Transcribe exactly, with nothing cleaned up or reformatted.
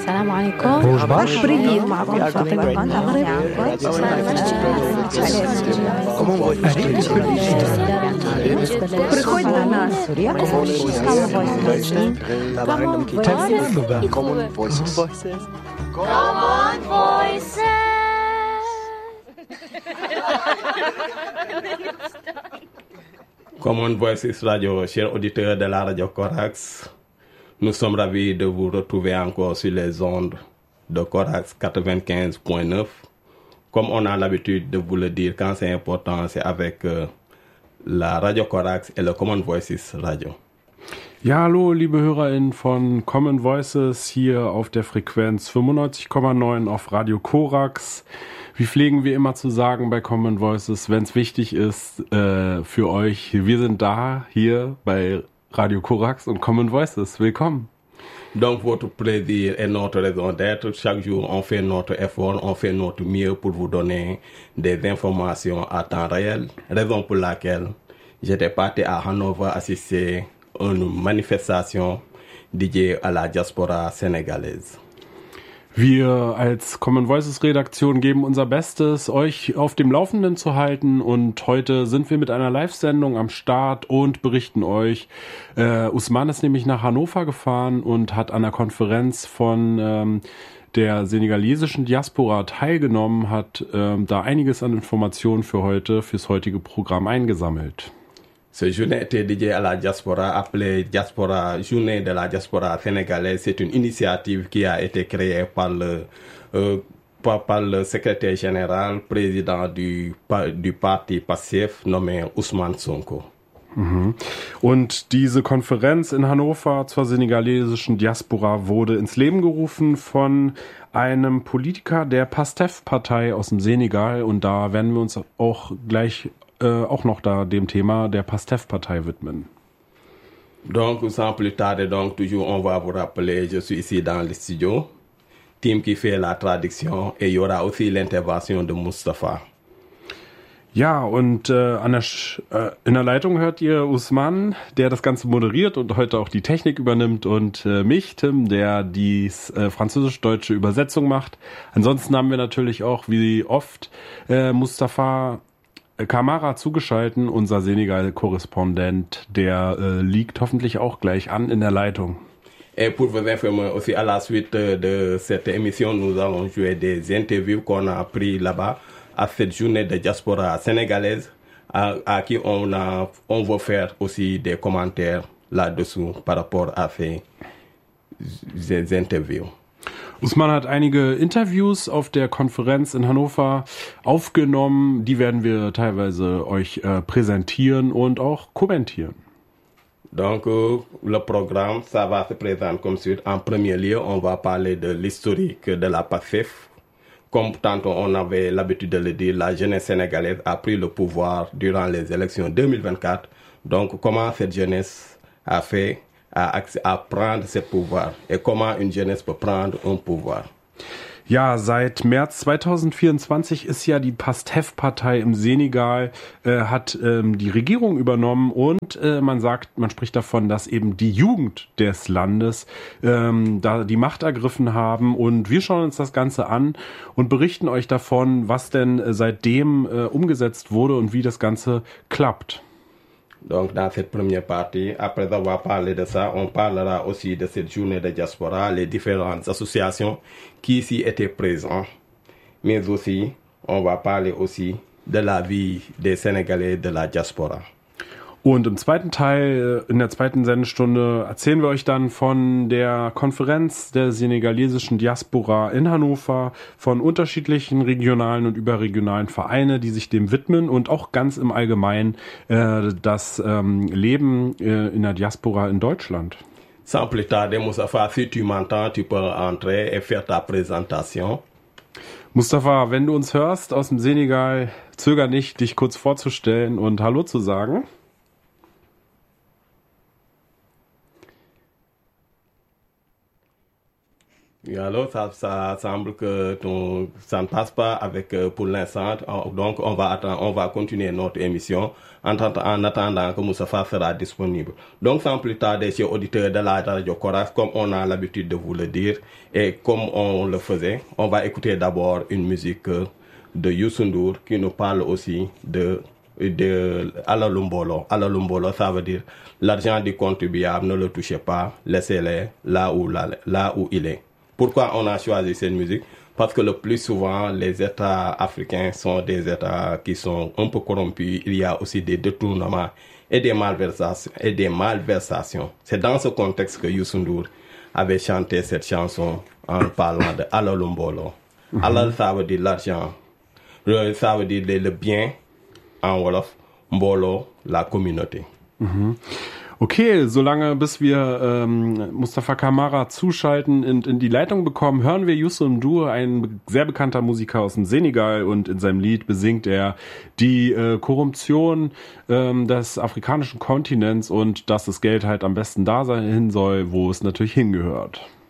السلام عليكم. روجباش بريد معكم فاطمة المغرب. Приходь до нас. Common Voices. Common Voices. Common Voices Radio, chers auditeurs de la radio Corax, nous sommes ravis de vous retrouver encore sur les ondes de Corax quatre-vingt-quinze point neuf. Comme on a l'habitude de vous le dire quand c'est important, c'est avec euh, la Radio Corax et le Common Voices Radio. Ja, hallo, liebe HörerInnen von Common Voices hier auf der Frequenz fünfundneunzig Komma neun auf Radio Corax. Wie pflegen wir immer zu sagen bei Common Voices, wenn es wichtig ist äh, für euch, wir sind da, hier bei Radio Corax und Common Voices. Willkommen. Donc votre plaisir est notre raison d'être. Chaque jour, on fait notre effort, on fait notre mieux pour vous donner des informations à temps réel. Raison pour laquelle j'étais parti à Hannover assister à une manifestation dédiée à la diaspora sénégalaise. Wir als Common Voices Redaktion geben unser Bestes, euch auf dem Laufenden zu halten, und heute sind wir mit einer Live-Sendung am Start und berichten euch. Äh, Usman ist nämlich nach Hannover gefahren und hat an der Konferenz von ähm, der senegalesischen Diaspora teilgenommen, hat ähm, da einiges an Informationen für heute, fürs heutige Programm eingesammelt. Ce journée était dédié à la diaspora, appelée Diaspora, Journée de la diaspora sénégalaise. C'est une initiative qui a été créée par le, euh, par, par le secrétaire général, président du, du parti Pastef, nommé Ousmane Sonko. Mhm. Und diese Konferenz in Hannover zur senegalesischen Diaspora wurde ins Leben gerufen von einem Politiker der Pastef-Partei aus dem Senegal, und da werden wir uns auch gleich Äh, auch noch da dem Thema der Pastef-Partei widmen. Donc, sans plus tarder, donc, toujours, on va vous rappeler, je suis ici dans le studio, team qui fait la traduction, et il y aura aussi l'intervention de Mustafa. Ja, und äh, an der Sch- äh, in der Leitung hört ihr Usman, der das Ganze moderiert und heute auch die Technik übernimmt, und äh, mich, Tim, der die äh, französisch-deutsche Übersetzung macht. Ansonsten haben wir natürlich auch, wie oft, äh, Mustafa Kamara zugeschalten, unser Senegal-Korrespondent, der äh, liegt hoffentlich auch gleich an in der Leitung. Et pour vous informer aussi, à la suite de cette émission, nous allons jouer des interviews qu'on a pris là-bas à cette journée de diaspora sénégalaise, à, à qui on, a, on va faire aussi des commentaires là-dessous par rapport à ces, ces interviews. Usman hat einige Interviews auf der Konferenz in Hannover aufgenommen. Die werden wir teilweise euch äh, präsentieren und auch kommentieren. Donc, euh, le programme, ça va se présenter comme suite. En premier lieu, on va parler de l'historique de la Pastef. Comme tantôt on avait l'habitude de le dire, la jeunesse sénégalaise a pris le pouvoir durant les élections deux mille vingt-quatre. Donc, comment cette jeunesse a fait À, à prendre ce pouvoir et comment une jeunesse peut prendre un pouvoir. Ja, seit März zwanzig vierundzwanzig ist ja die Pastef-Partei im Senegal, äh, hat ähm, die Regierung übernommen, und äh, man sagt, man spricht davon, dass eben die Jugend des Landes ähm, da die Macht ergriffen haben, und wir schauen uns das Ganze an und berichten euch davon, was denn äh, seitdem äh, umgesetzt wurde und wie das Ganze klappt. Donc, dans cette première partie, après avoir parlé de ça, on parlera aussi de cette journée de diaspora, les différentes associations qui ici étaient présentes. Mais aussi, on va parler aussi de la vie des Sénégalais de la diaspora. Und im zweiten Teil, in der zweiten Sendestunde, erzählen wir euch dann von der Konferenz der senegalesischen Diaspora in Hannover, von unterschiedlichen regionalen und überregionalen Vereinen, die sich dem widmen, und auch ganz im Allgemeinen äh, das ähm, Leben äh, in der Diaspora in Deutschland. Sans plus tarder, Mustafa, si tu m'entends, tu peux entrer et faire ta présentation. Mustafa, wenn du uns hörst aus dem Senegal, zöger nicht, dich kurz vorzustellen und Hallo zu sagen. Et alors, ça, ça semble que ton, ça ne passe pas avec, euh, pour l'instant. Donc, on va attendre, on va continuer notre émission en, en attendant que Moustapha sera disponible. Donc, sans plus tarder, chers auditeurs de la radio Coras, comme on a l'habitude de vous le dire et comme on le faisait, on va écouter d'abord une musique de Youssou N'Dour qui nous parle aussi de de Alalumbolo. Alalumbolo, ça veut dire l'argent du contribuable, ne le touchez pas, laissez-le là où, là, là où il est. Pourquoi on a choisi cette musique? Parce que le plus souvent, les États africains sont des États qui sont un peu corrompus. Il y a aussi des détournements et des malversations. Et des malversations. C'est dans ce contexte que Youssou N'Dour avait chanté cette chanson en parlant de Alalumbolo. Mm-hmm. Alal, ça veut dire l'argent. Ça veut dire le bien en Wolof. Mbolo, la communauté. Mm-hmm. Okay, solange bis wir ähm, Mustafa Kamara zuschalten und in die Leitung bekommen, hören wir Youssou N'Dour, ein sehr bekannter Musiker aus dem Senegal, und in seinem Lied besingt er die äh, Korruption ähm, des afrikanischen Kontinents und dass das Geld halt am besten da sein soll, wo es natürlich hingehört.